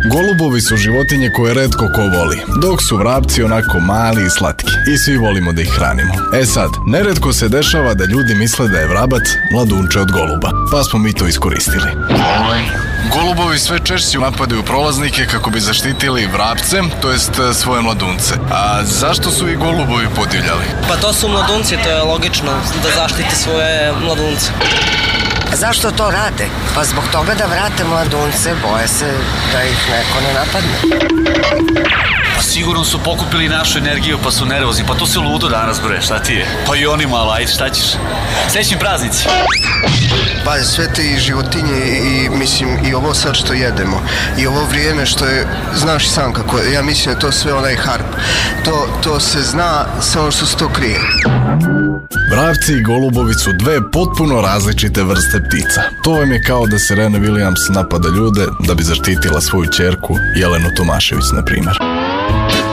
Golubovi su životinje koje retko ko voli, dok su vrapci onako mali i slatki i svi volimo da ih hranimo. E sad, neretko se dešava da ljudi misle da je vrabac mladunče od goluba, pa smo mi to iskoristili. Golubovi sve češće napadaju prolaznike kako bi zaštitili vrapce, to jest svoje mladunce. A zašto su i golubovi podivljali? Pa to su mladunci, to je logično, da zaštite svoje mladunce. Zašto to rade? Pa zbog toga da vrate mladunce, boje se da ih neko ne napadne. Pa sigurno su pokupili našu energiju pa su nervozni, pa to se ludo danas bre, šta ti je? Pa i oni malo, ajde, šta ćeš? Srećni praznici! Pa sve te i životinje i mislim i ovo sad što jedemo i ovo vrijeme što je, znaš i sam kako, ja mislim da to sve onaj harp. To se zna, samo što se to krije. Vrapci i golubovi su dve potpuno različite vrste ptica. To vam je kao da Serena Williams napada ljude da bi zaštitila svoju ćerku Jelenu Tomašević, na primjer.